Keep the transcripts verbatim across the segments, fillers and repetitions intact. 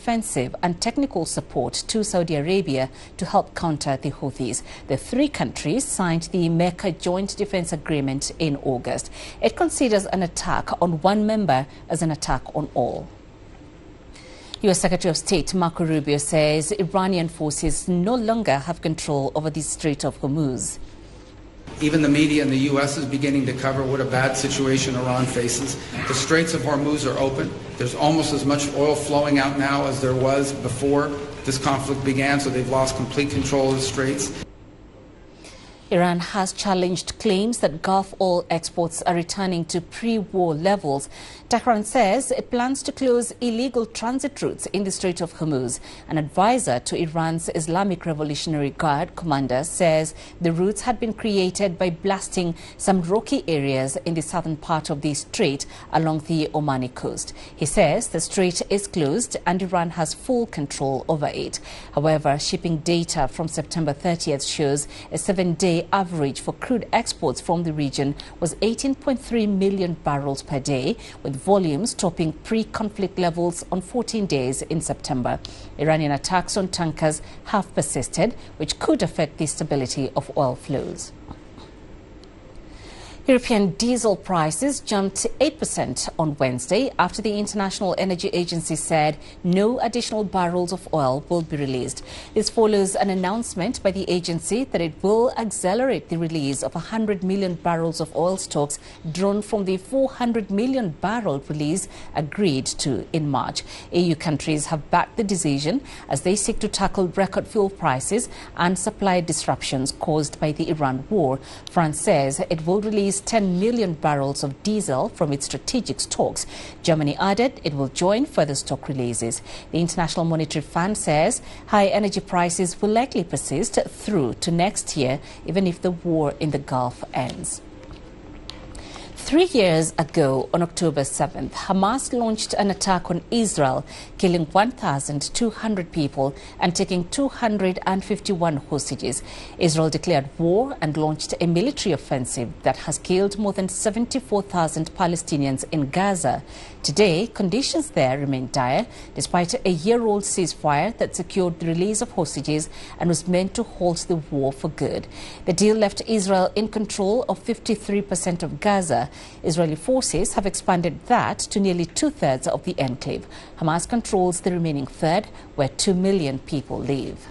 defensive and technical support to Saudi Arabia to help counter the Houthis. The three countries signed the Mecca Joint Defense Agreement in August. It considers an attack on one member as an attack on all. U S Secretary of State Marco Rubio says Iranian forces no longer have control over the Strait of Hormuz. Even the media in the U S is beginning to cover what a bad situation Iran faces. The Straits of Hormuz are open. There's almost as much oil flowing out now as there was before this conflict began, so they've lost complete control of the straits. Iran has challenged claims that Gulf oil exports are returning to pre-war levels. Tehran says it plans to close illegal transit routes in the Strait of Hormuz. An advisor to Iran's Islamic Revolutionary Guard commander says the routes had been created by blasting some rocky areas in the southern part of the strait along the Omani coast. He says the strait is closed and Iran has full control over it. However, shipping data from September thirtieth shows a seven-day average for crude exports from the region was eighteen point three million barrels per day, with volumes topping pre-conflict levels on fourteen days in September. Iranian attacks on tankers have persisted, which could affect the stability of oil flows. European diesel prices jumped eight percent on Wednesday after the International Energy Agency said no additional barrels of oil will be released. This follows an announcement by the agency that it will accelerate the release of one hundred million barrels of oil stocks drawn from the four hundred million barrel release agreed to in March. E U countries have backed the decision as they seek to tackle record fuel prices and supply disruptions caused by the Iran war. France says it will release ten million barrels of diesel from its strategic stocks. Germany added it will join further stock releases. The International Monetary Fund says high energy prices will likely persist through to next year, even if the war in the Gulf ends. Three years ago, on October seventh, Hamas launched an attack on Israel, killing one thousand two hundred people and taking two hundred fifty-one hostages. Israel declared war and launched a military offensive that has killed more than seventy-four thousand Palestinians in Gaza. Today, conditions there remain dire, despite a year-old ceasefire that secured the release of hostages and was meant to halt the war for good. The deal left Israel in control of fifty-three percent of Gaza. Israeli forces have expanded that to nearly two-thirds of the enclave. Hamas controls the remaining third, where two million people live.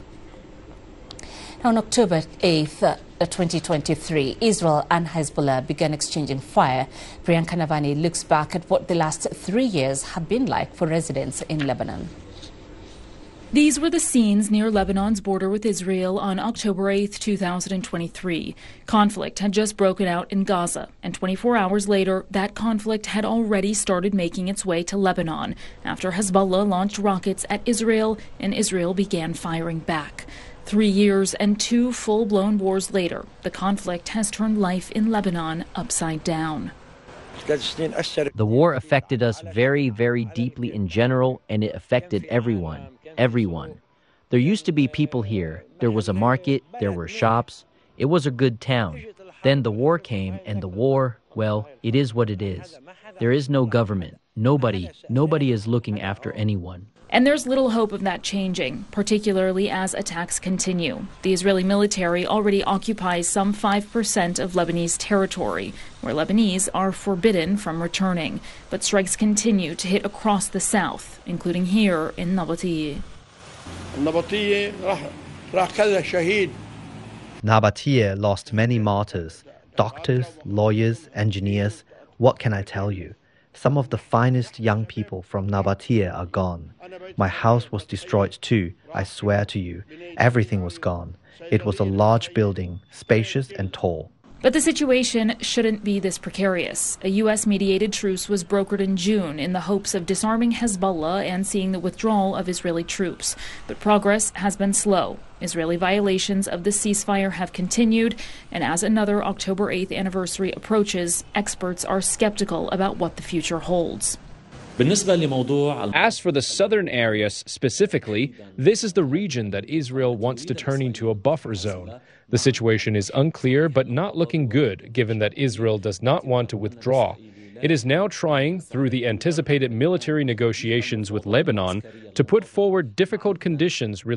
Now, on October eighth, twenty twenty-three, Israel and Hezbollah began exchanging fire. Priyanka Navani looks back at what the last three years have been like for residents in Lebanon. These were the scenes near Lebanon's border with Israel on October eighth, two thousand twenty-three. Conflict had just broken out in Gaza, and twenty-four hours later, that conflict had already started making its way to Lebanon after Hezbollah launched rockets at Israel and Israel began firing back. Three years and two full-blown wars later, the conflict has turned life in Lebanon upside down. The war affected us very, very deeply in general, and it affected everyone. Everyone. There used to be people here. There was a market. There were shops. It was a good town. Then the war came, and the war, well, it is what it is. There is no government. Nobody, nobody is looking after anyone. And there's little hope of that changing, particularly as attacks continue. The Israeli military already occupies some five percent of Lebanese territory, where Lebanese are forbidden from returning. But strikes continue to hit across the south, including here in Nabatiyeh. Nabatiyeh lost many martyrs, doctors, lawyers, engineers. What can I tell you? Some of the finest young people from Nabatiyeh are gone. My house was destroyed too, I swear to you. Everything was gone. It was a large building, spacious and tall. But the situation shouldn't be this precarious. A U S-mediated truce was brokered in June in the hopes of disarming Hezbollah and seeing the withdrawal of Israeli troops. But progress has been slow. Israeli violations of the ceasefire have continued, and as another October eighth anniversary approaches, experts are skeptical about what the future holds. As for the southern areas specifically, this is the region that Israel wants to turn into a buffer zone. The situation is unclear but not looking good, given that Israel does not want to withdraw. It is now trying, through the anticipated military negotiations with Lebanon, to put forward difficult conditions related